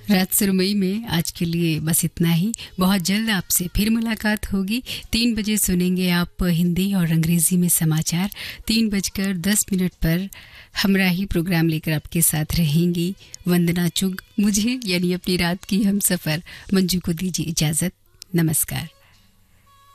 रात सुरमई में आज के लिए बस इतना ही। बहुत जल्द आपसे फिर मुलाकात होगी। 3 बजे सुनेंगे आप हिंदी और अंग्रेजी में समाचार। 3:10 पर हमरा ही प्रोग्राम लेकर आपके साथ रहेंगी वंदना चुग। मुझे यानी अपनी रात की हमसफर मंजू को दीजिए इजाजत। नमस्कार।